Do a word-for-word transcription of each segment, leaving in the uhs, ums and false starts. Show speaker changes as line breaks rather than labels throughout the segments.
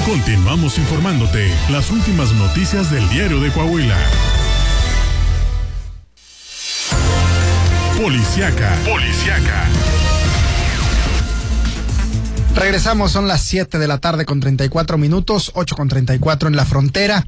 Continuamos informándote las últimas noticias del Diario de Coahuila. Policiaca. Policiaca.
Regresamos, son las siete de la tarde con treinta y cuatro minutos, ocho con treinta y cuatro en la frontera.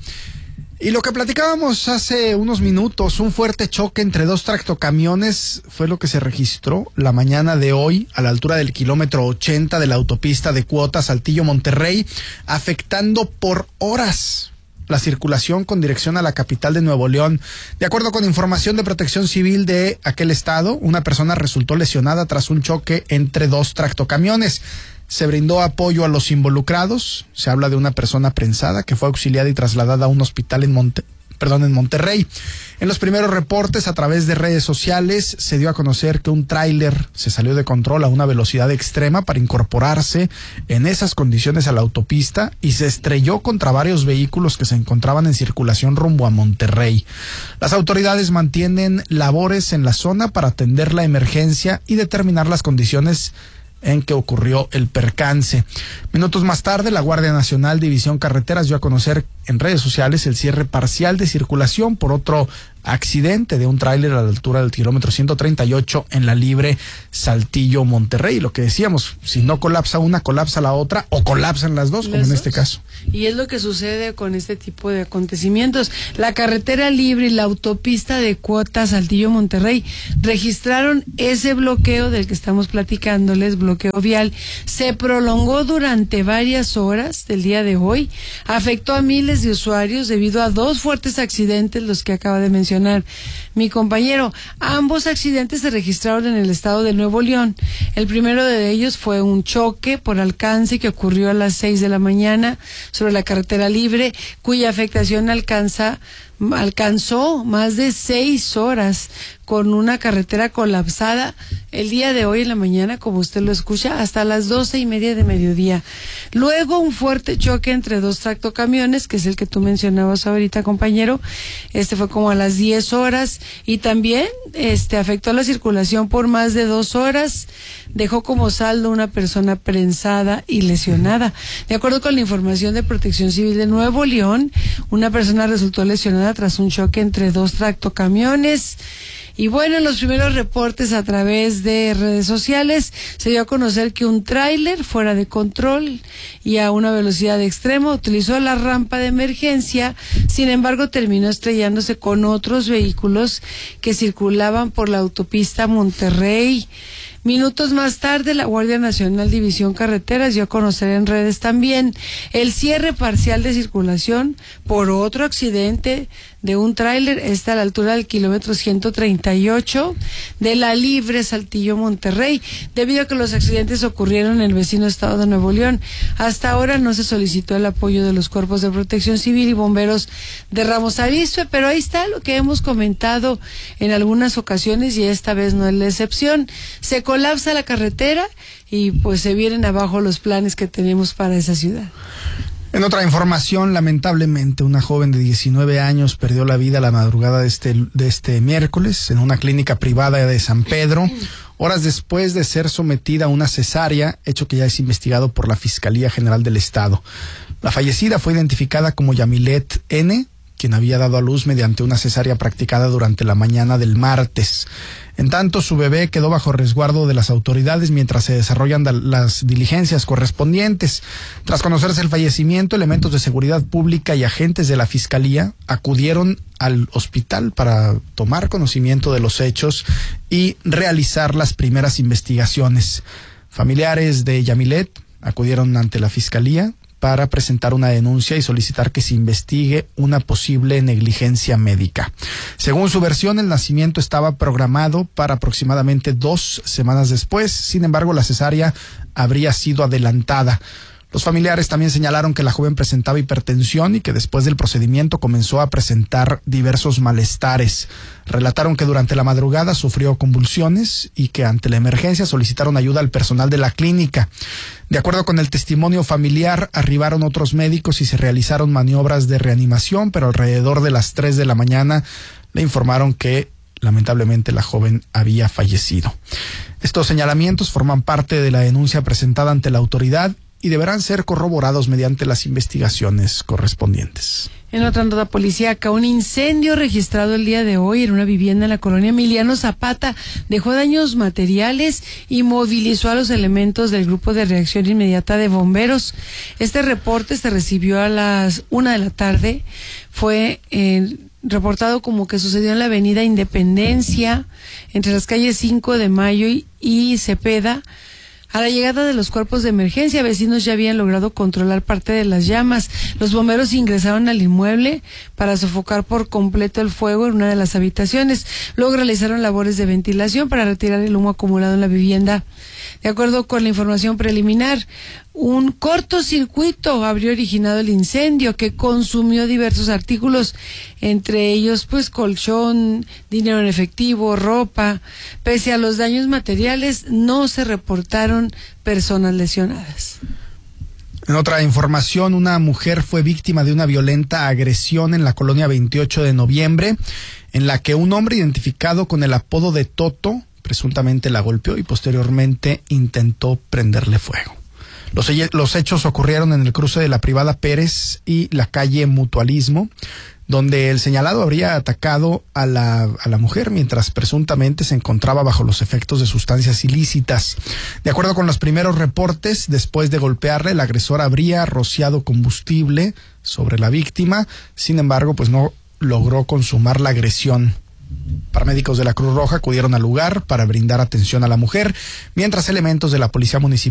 Y lo que platicábamos hace unos minutos, un fuerte choque entre dos tractocamiones fue lo que se registró la mañana de hoy a la altura del kilómetro ochenta de la autopista de Cuota Saltillo-Monterrey, afectando por horas la circulación con dirección a la capital de Nuevo León. De acuerdo con información de Protección Civil de aquel estado, una persona resultó lesionada tras un choque entre dos tractocamiones. Se brindó apoyo a los involucrados. Se habla de una persona prensada que fue auxiliada y trasladada a un hospital en Monte, perdón, en Monterrey. En los primeros reportes a través de redes sociales se dio a conocer que un tráiler se salió de control a una velocidad extrema para incorporarse en esas condiciones a la autopista y se estrelló contra varios vehículos que se encontraban en circulación rumbo a Monterrey. Las autoridades mantienen labores en la zona para atender la emergencia y determinar las condiciones en que ocurrió el percance. Minutos más tarde, la Guardia Nacional División Carreteras dio a conocer en redes sociales el cierre parcial de circulación por otro accidente de un tráiler a la altura del kilómetro ciento treinta y ocho en la Libre Saltillo-Monterrey. Lo que decíamos, si no colapsa una, colapsa la otra o colapsan las dos, como en este caso.
Y es lo que sucede con este tipo de acontecimientos. La carretera libre y la autopista de Cuota Saltillo-Monterrey registraron ese bloqueo del que estamos platicándoles, bloqueo vial. Se prolongó durante varias horas del día de hoy, afectó a miles de usuarios debido a dos fuertes accidentes, los que acaba de mencionar mi compañero. Ambos accidentes se registraron en el estado de Nuevo León. El primero de ellos fue un choque por alcance que ocurrió a las seis de la mañana sobre la carretera libre, cuya afectación alcanza alcanzó más de seis horas con una carretera colapsada el día de hoy en la mañana, como usted lo escucha, hasta las doce y media de mediodía. Luego un fuerte choque entre dos tractocamiones, que es el que tú mencionabas ahorita, compañero. Este fue como a las diez horas y también este afectó la circulación por más de dos horas. Dejó como saldo una persona prensada y lesionada. De acuerdo con la información de Protección Civil de Nuevo León, una persona resultó lesionada tras un choque entre dos tractocamiones. Y bueno, en los primeros reportes a través de redes sociales se dio a conocer que un tráiler fuera de control y a una velocidad extrema utilizó la rampa de emergencia, sin embargo terminó estrellándose con otros vehículos que circulaban por la autopista Monterrey. Minutos más tarde, la Guardia Nacional División Carreteras dio a conocer en redes también el cierre parcial de circulación por otro accidente de un tráiler, está a la altura del kilómetro ciento treinta y ocho de la Libre Saltillo-Monterrey, debido a que los accidentes ocurrieron en el vecino estado de Nuevo León. Hasta ahora no se solicitó el apoyo de los cuerpos de Protección Civil y bomberos de Ramos Arizpe, pero ahí está lo que hemos comentado en algunas ocasiones y esta vez no es la excepción. Se colapsa la carretera y pues se vienen abajo los planes que tenemos para esa ciudad.
En otra información, lamentablemente, una joven de diecinueve años perdió la vida la madrugada de este, de este miércoles en una clínica privada de San Pedro, horas después de ser sometida a una cesárea, hecho que ya es investigado por la Fiscalía General del Estado. La fallecida fue identificada como Yamilet N., quien había dado a luz mediante una cesárea practicada durante la mañana del martes. En tanto, su bebé quedó bajo resguardo de las autoridades mientras se desarrollan las diligencias correspondientes. Tras conocerse el fallecimiento, elementos de seguridad pública y agentes de la Fiscalía acudieron al hospital para tomar conocimiento de los hechos y realizar las primeras investigaciones. Familiares de Yamilet acudieron ante la Fiscalía para presentar una denuncia y solicitar que se investigue una posible negligencia médica. Según su versión, el nacimiento estaba programado para aproximadamente dos semanas después, sin embargo, la cesárea habría sido adelantada. Los familiares también señalaron que la joven presentaba hipertensión y que después del procedimiento comenzó a presentar diversos malestares. Relataron que durante la madrugada sufrió convulsiones y que ante la emergencia solicitaron ayuda al personal de la clínica. De acuerdo con el testimonio familiar, arribaron otros médicos y se realizaron maniobras de reanimación, pero alrededor de las tres de la mañana le informaron que lamentablemente la joven había fallecido. Estos señalamientos forman parte de la denuncia presentada ante la autoridad y deberán ser corroborados mediante las investigaciones correspondientes.
En otra nota policíaca, un incendio registrado el día de hoy en una vivienda en la colonia Emiliano Zapata dejó daños materiales y movilizó a los elementos del grupo de reacción inmediata de bomberos. Este reporte se recibió a las una de la tarde. Fue eh, reportado como que sucedió en la avenida Independencia, entre las calles cinco de Mayo y, y Cepeda. A la llegada de los cuerpos de emergencia, vecinos ya habían logrado controlar parte de las llamas. Los bomberos ingresaron al inmueble para sofocar por completo el fuego en una de las habitaciones. Luego realizaron labores de ventilación para retirar el humo acumulado en la vivienda. De acuerdo con la información preliminar, un cortocircuito habría originado el incendio que consumió diversos artículos, entre ellos pues colchón, dinero en efectivo, ropa. Pese a los daños materiales, no se reportaron personas lesionadas.
En otra información, una mujer fue víctima de una violenta agresión en la colonia veintiocho de noviembre, en la que un hombre identificado con el apodo de Toto presuntamente la golpeó y posteriormente intentó prenderle fuego. Los, los hechos ocurrieron en el cruce de la Privada Pérez y la calle Mutualismo, donde el señalado habría atacado a la, a la mujer mientras presuntamente se encontraba bajo los efectos de sustancias ilícitas. De acuerdo con los primeros reportes, después de golpearle, el agresor habría rociado combustible sobre la víctima. Sin embargo, pues no logró consumar la agresión. Paramédicos de la Cruz Roja acudieron al lugar para brindar atención a la mujer, mientras elementos de la Policía Municipal